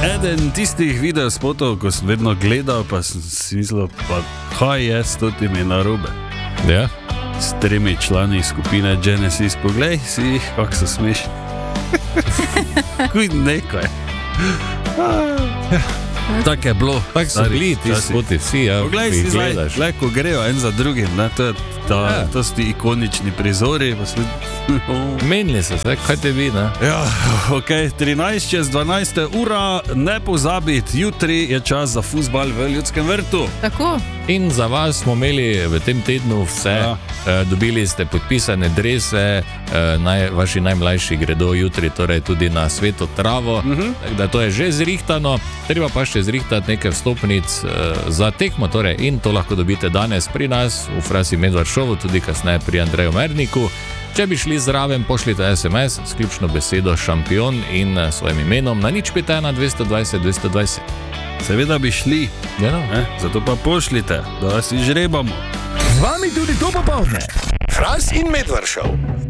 Eden tistih videospotov, ko sem vedno gledal, pa sem si mislil, pa kaj je s totimi narobe. Ja? S 3 člani skupine Genesis, poglej si jih, kako so smešni. Kuj nekaj. Tak je bilo. Tak so bili ti spoti vsi, ja. Poglej si zdaj, ko grejo en za drugim, ne, to so ti ikonični prizori. Menili so se, kaj te vi, ne? Ja, ok, 13:12 ura, ne pozabiti, jutri je čas za fuzbal v Ljudskem vrtu. Tako. In za vas smo imeli v tem tednu vse, dobili ste podpisane drese, vaši najmlajši gredo jutri torej tudi na Sveto travo, tako da to je že zrihtano, treba pa še zrihtati nekaj vstopnic za tekmo, torej, in to lahko dobite danes pri nas v Frasi Medvard Showu, tudi kasneje pri Andreju Merniku. Če bi šli zraven, pošljite SMS s ključno besedo šampion in svojim imenom na 051 220 220. Seveda bi šli, zato pa pošljite, da vas izžrebamo. Z vami tudi to popoldne. Fras in Medvard Show.